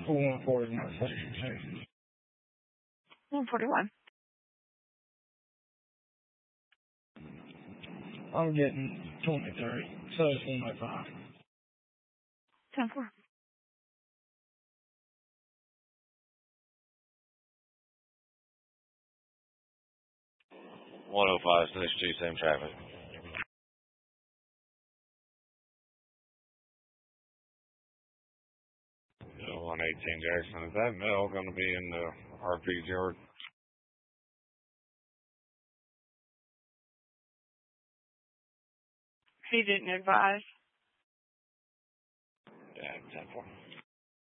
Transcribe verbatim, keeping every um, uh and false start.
one forty my station. one forty-one. I'm getting twenty-three, so it's one oh five. ten four. one oh five, six two, same traffic. one eighteen Jackson, is that mail going to be in the R P's yard? He didn't advise. Yeah, ten four.